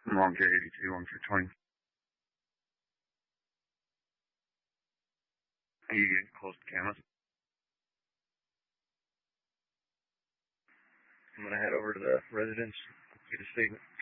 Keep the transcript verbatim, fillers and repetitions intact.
Long J eighty-two, long J twenty. You get close to cameras. I'm gonna head over to the residence, get a statement.